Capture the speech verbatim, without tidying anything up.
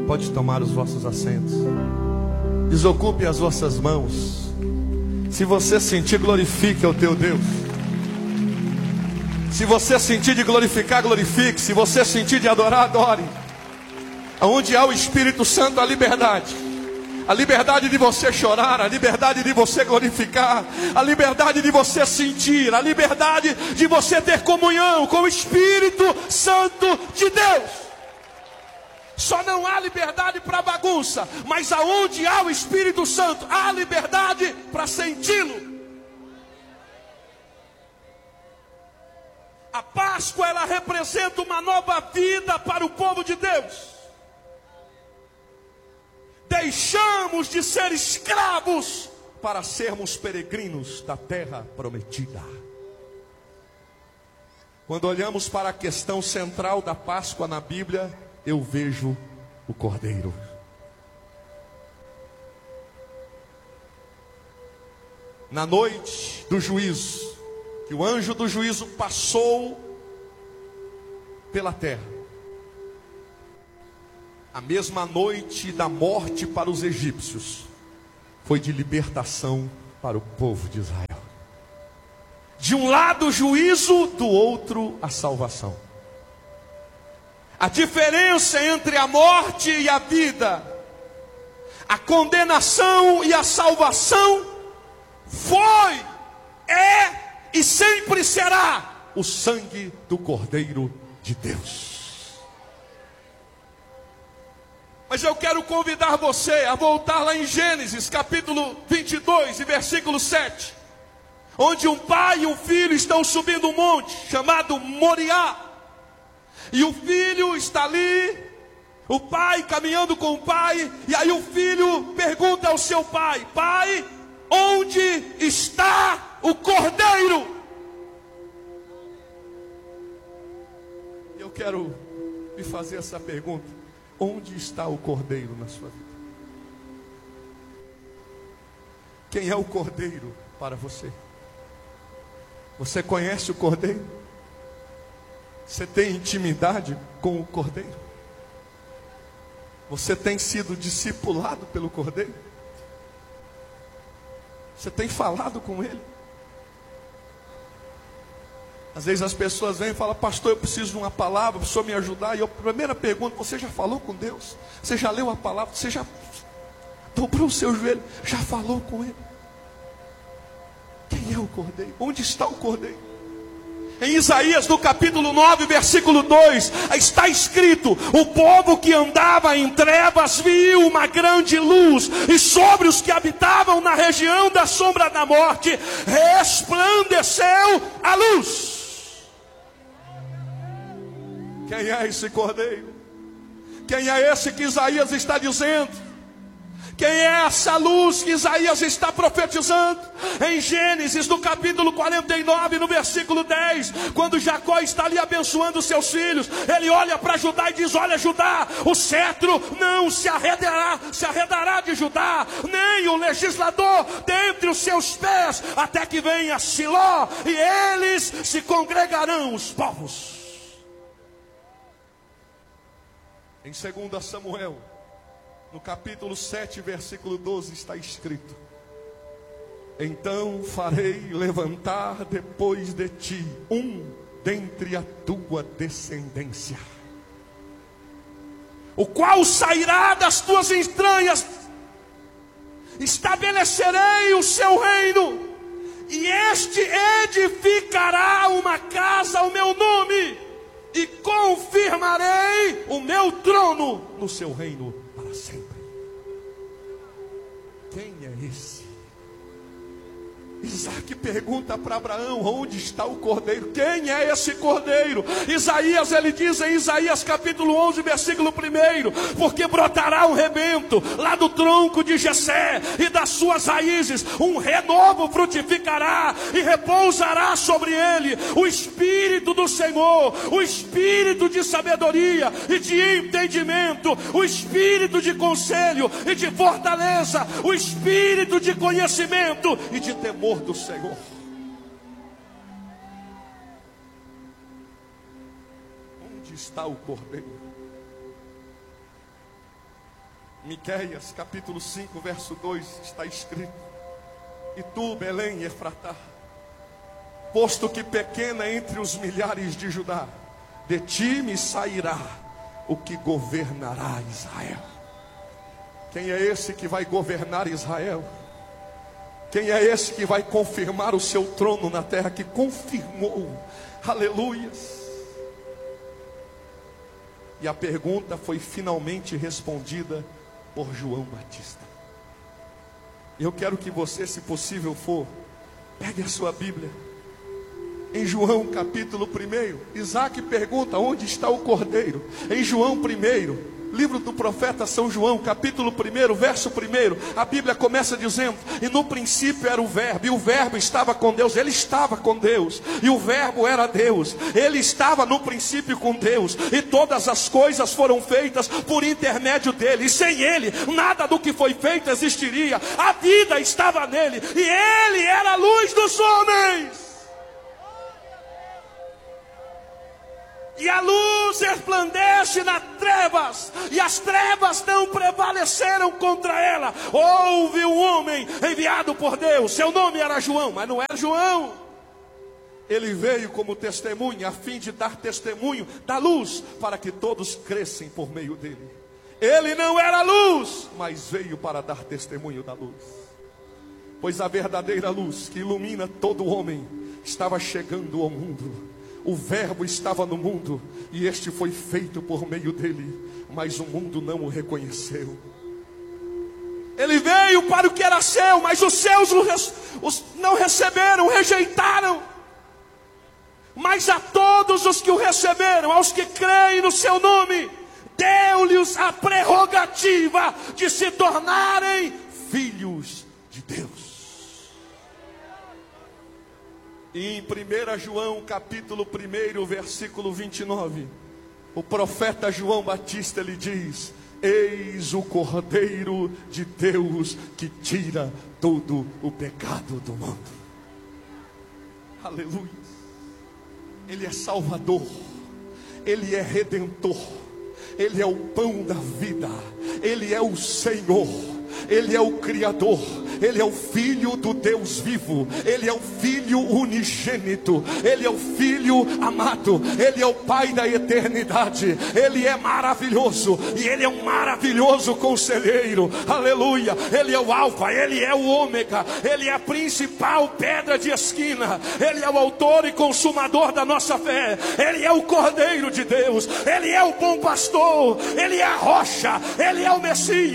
Pode tomar os vossos assentos. Desocupe as vossas mãos. Se você sentir, glorifique ao teu Deus. Se você sentir de glorificar, glorifique. Se você sentir de adorar, adore. Onde há o Espírito Santo, há liberdade. A liberdade de você chorar, a liberdade de você glorificar, a liberdade de você sentir, a liberdade de você ter comunhão com o Espírito Santo de Deus. Só não há liberdade para bagunça, mas aonde há o Espírito Santo, há liberdade para senti-lo. A Páscoa, ela representa uma nova vida para o povo de Deus. Deixamos de ser escravos para sermos peregrinos da terra prometida. Quando olhamos para a questão central da Páscoa na Bíblia, eu vejo o Cordeiro. Na noite do juízo, que o anjo do juízo passou pela terra, a mesma noite da morte para os egípcios, foi de libertação para o povo de Israel. De um lado o juízo, do outro a salvação. A diferença entre a morte e a vida, a condenação e a salvação, foi, é e sempre será o sangue do Cordeiro de Deus. Mas eu quero convidar você a voltar lá em Gênesis capítulo vinte e dois e versículo sete, onde um pai e um filho estão subindo um monte chamado Moriá, e o filho está ali, o pai caminhando com o pai, e aí o filho pergunta ao seu pai: pai, onde está o Cordeiro? Eu quero lhe fazer essa pergunta: onde está o Cordeiro na sua vida? Quem é o Cordeiro para você? Você conhece o Cordeiro? Você tem intimidade com o Cordeiro? Você tem sido discipulado pelo Cordeiro? Você tem falado com Ele? Às vezes as pessoas vêm e falam: pastor, eu preciso de uma palavra, para o senhor me ajudar. E eu, primeira pergunta: você já falou com Deus? Você já leu a palavra? Você já dobrou o seu joelho? Já falou com Ele? Quem é o Cordeiro? Onde está o Cordeiro? Em Isaías, no capítulo nove, versículo dois, está escrito: o povo que andava em trevas viu uma grande luz, e sobre os que habitavam na região da sombra da morte resplandeceu a luz. Quem é esse Cordeiro? Quem é esse que Isaías está dizendo? Quem é essa luz que Isaías está profetizando? Em Gênesis, no capítulo quarenta e nove, no versículo dez, quando Jacó está ali abençoando os seus filhos, ele olha para Judá e diz: olha, Judá, o cetro não se arredará, se arredará de Judá, nem o legislador dentre os seus pés, até que venha Siló, e eles se congregarão, os povos. Em dois Samuel, no capítulo sete, versículo doze, está escrito: então farei levantar depois de ti um dentre a tua descendência, o qual sairá das tuas entranhas, estabelecerei o seu reino, e este edificará uma casa ao meu nome, e confirmarei o meu trono no seu reino para sempre. Quem é esse? Isaac pergunta para Abraão: onde está o Cordeiro? Quem é esse Cordeiro? Isaías, ele diz em Isaías capítulo onze, versículo um: porque brotará um rebento lá do tronco de Jessé, e das suas raízes um renovo frutificará, e repousará sobre ele o Espírito do Senhor, o Espírito de sabedoria e de entendimento, o Espírito de conselho e de fortaleza, o Espírito de conhecimento e de temor do Senhor. Onde está o Cordeiro? Miqueias capítulo cinco, verso dois, está escrito: e tu, Belém Efratá, posto que pequena entre os milhares de Judá, de ti me sairá o que governará Israel. Quem é esse que vai governar Israel? Quem é esse que vai confirmar o seu trono na terra? Que confirmou, aleluias. E a pergunta foi finalmente respondida por João Batista. Eu quero que você, se possível for, pegue a sua Bíblia. Em João capítulo um, Isaac pergunta: onde está o cordeiro? Em João um, livro do profeta São João, capítulo um, verso um, a Bíblia começa dizendo: e no princípio era o verbo, e o verbo estava com Deus. Ele estava com Deus, e o verbo era Deus. Ele estava no princípio com Deus, e todas as coisas foram feitas por intermédio dele, e sem ele, nada do que foi feito existiria. A vida estava nele, e ele era a luz dos homens. E a luz resplandece nas trevas, e as trevas não prevaleceram contra ela. Houve um homem enviado por Deus, seu nome era João, mas não era João. Ele veio como testemunha, a fim de dar testemunho da luz, para que todos crescem por meio dele. Ele não era luz, mas veio para dar testemunho da luz. Pois a verdadeira luz que ilumina todo homem estava chegando ao mundo. O verbo estava no mundo, e este foi feito por meio dele, mas o mundo não o reconheceu. Ele veio para o que era seu, mas os seus os não receberam, rejeitaram. Mas a todos os que o receberam, aos que creem no seu nome, deu-lhes a prerrogativa de se tornarem filhos de Deus. E em primeiro João capítulo um, versículo vinte e nove, o profeta João Batista lhe diz: eis o Cordeiro de Deus que tira todo o pecado do mundo. Aleluia. Ele é Salvador, Ele é Redentor, Ele é o pão da vida, Ele é o Senhor, Ele é o Criador, Ele é o Filho do Deus vivo, Ele é o Filho unigênito, Ele é o Filho amado, Ele é o Pai da eternidade, Ele é maravilhoso, e Ele é um maravilhoso conselheiro, aleluia. Ele é o Alfa, Ele é o Ômega, Ele é a principal pedra de esquina, Ele é o autor e consumador da nossa fé, Ele é o Cordeiro de Deus, Ele é o bom pastor, Ele é a rocha, Ele é o Messias.